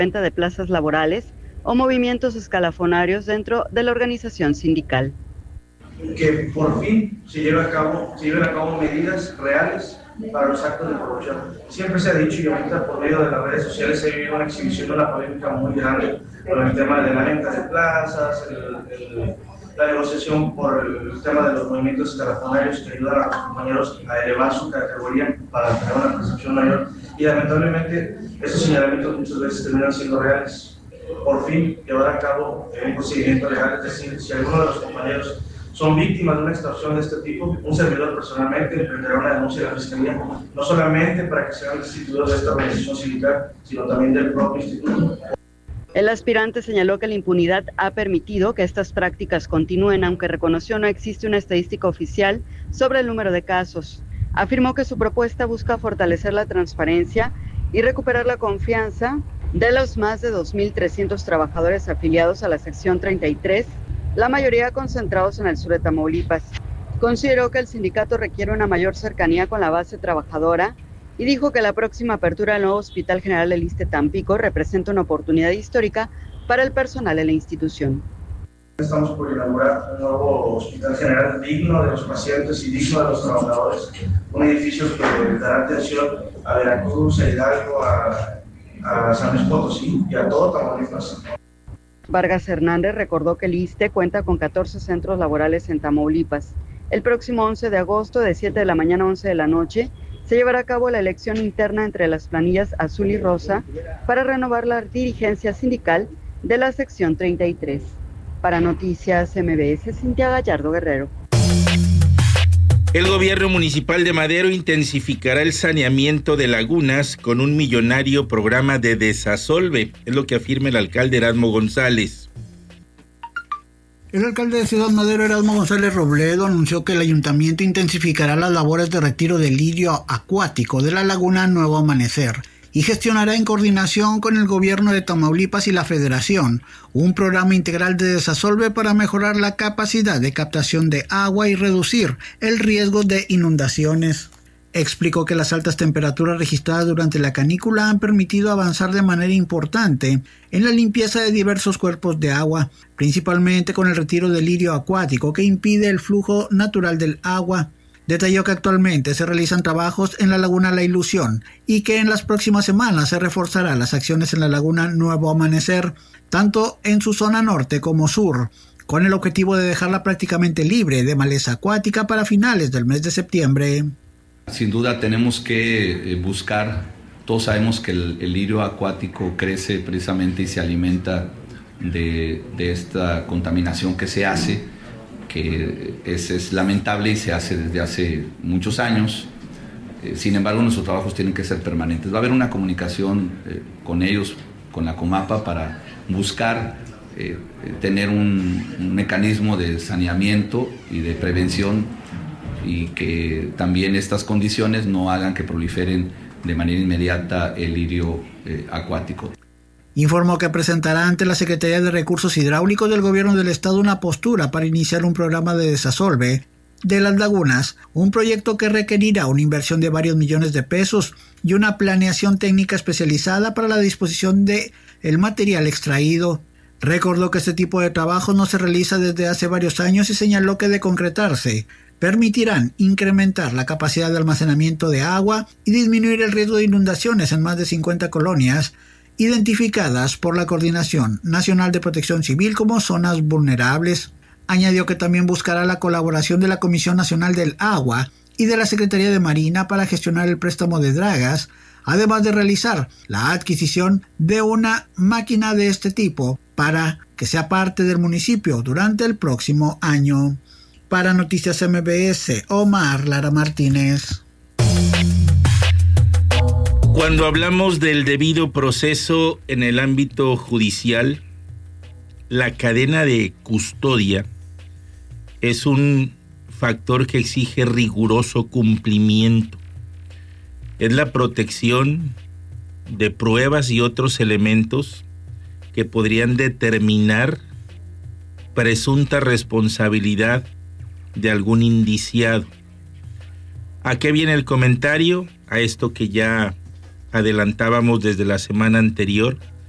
venta de plazas laborales o movimientos escalafonarios dentro de la organización sindical. Que por fin se lleven a cabo medidas reales para los actos de corrupción. Siempre se ha dicho, y ahorita por medio de las redes sociales se ha vivido una exhibición de una polémica muy grande con el tema de la venta de plazas, la negociación por el tema de los movimientos escalafonarios que ayudan a los compañeros a elevar su categoría para tener una percepción mayor. Y lamentablemente esos señalamientos muchas veces terminan siendo reales. Por fin llevar a cabo un procedimiento legal, es decir, si alguno de los compañeros son víctimas de una extorsión de este tipo, un servidor personalmente emprenderá una denuncia a la Fiscalía, no solamente para que sean destituidos de esta organización sindical, sino también del propio instituto. El aspirante señaló que la impunidad ha permitido que estas prácticas continúen, aunque reconoció no existe una estadística oficial sobre el número de casos. Afirmó que su propuesta busca fortalecer la transparencia y recuperar la confianza de los más de 2.300 trabajadores afiliados a la sección 33, la mayoría concentrados en el sur de Tamaulipas. Consideró que el sindicato requiere una mayor cercanía con la base trabajadora y dijo que la próxima apertura del nuevo Hospital General del Iste Tampico representa una oportunidad histórica para el personal de la institución. Estamos por inaugurar un nuevo hospital general digno de los pacientes y digno de los trabajadores, un edificio que dará atención a Veracruz, a Hidalgo, a San Luis Potosí y a todo Tamaulipas. Vargas Hernández recordó que el ISSSTE cuenta con 14 centros laborales en Tamaulipas. El próximo 11 de agosto, de 7 de la mañana a 11 de la noche, se llevará a cabo la elección interna entre las planillas azul y rosa para renovar la dirigencia sindical de la sección 33. Para Noticias MBS, Cintia Gallardo Guerrero. El gobierno municipal de Madero intensificará el saneamiento de lagunas con un millonario programa de Desasolve, es lo que afirma el alcalde Erasmo González. El alcalde de Ciudad Madero, Erasmo González Robledo, anunció que el ayuntamiento intensificará las labores de retiro del lirio acuático de la laguna Nuevo Amanecer y gestionará en coordinación con el gobierno de Tamaulipas y la Federación un programa integral de Desasolve para mejorar la capacidad de captación de agua y reducir el riesgo de inundaciones. Explicó que las altas temperaturas registradas durante la canícula han permitido avanzar de manera importante en la limpieza de diversos cuerpos de agua, principalmente con el retiro del lirio acuático que impide el flujo natural del agua. Detalló que actualmente se realizan trabajos en la laguna La Ilusión y que en las próximas semanas se reforzarán las acciones en la laguna Nuevo Amanecer, tanto en su zona norte como sur, con el objetivo de dejarla prácticamente libre de maleza acuática para finales del mes de septiembre. Sin duda tenemos que buscar, todos sabemos que el lirio acuático crece precisamente y se alimenta de esta contaminación que se hace, que es lamentable y se hace desde hace muchos años. Sin embargo, nuestros trabajos tienen que ser permanentes. Va a haber una comunicación con ellos, con la Comapa, para buscar tener un mecanismo de saneamiento y de prevención y que también estas condiciones no hagan que proliferen de manera inmediata el lirio acuático. Informó que presentará ante la Secretaría de Recursos Hidráulicos del Gobierno del Estado una postura para iniciar un programa de desasolve de las lagunas, un proyecto que requerirá una inversión de varios millones de pesos y una planeación técnica especializada para la disposición de el material extraído. Recordó que este tipo de trabajo no se realiza desde hace varios años y señaló que de concretarse permitirán incrementar la capacidad de almacenamiento de agua y disminuir el riesgo de inundaciones en más de 50 colonias identificadas por la Coordinación Nacional de Protección Civil como zonas vulnerables. Añadió que también buscará la colaboración de la Comisión Nacional del Agua y de la Secretaría de Marina para gestionar el préstamo de dragas, además de realizar la adquisición de una máquina de este tipo para que sea parte del municipio durante el próximo año. Para Noticias MBS, Omar Lara Martínez. Cuando hablamos del debido proceso en el ámbito judicial, la cadena de custodia es un factor que exige riguroso cumplimiento. Es la protección de pruebas y otros elementos que podrían determinar presunta responsabilidad de algún indiciado. ¿A qué viene el comentario? A esto que ya adelantábamos desde la semana anterior,